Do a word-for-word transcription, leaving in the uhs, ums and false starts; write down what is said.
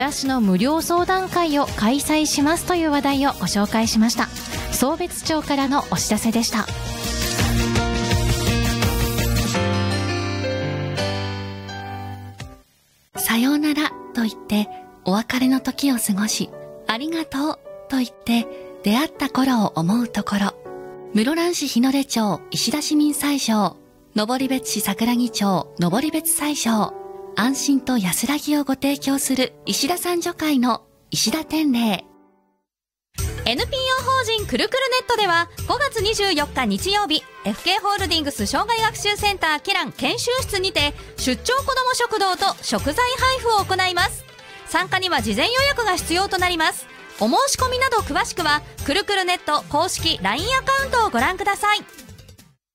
暮らしの無料相談会を開催しますという話題をご紹介しました。送別町からのお知らせでした。 さようならと言ってお別れの時を過ごし、ありがとうと言って出会った頃を思うところ、室蘭市日の出町石田市民斎場、登別市桜木町登別斎場、安心と安らぎをご提供する石田三女会の石田天霊。 エヌピーオー 法人くるくるネットではごがつにじゅうよっか日曜日、 エフケー ホールディングス障害学習センターキラン研修室にて出張子ども食堂と食材配布を行います。参加には事前予約が必要となります。お申し込みなど詳しくはくるくるネット公式 ライン アカウントをご覧ください。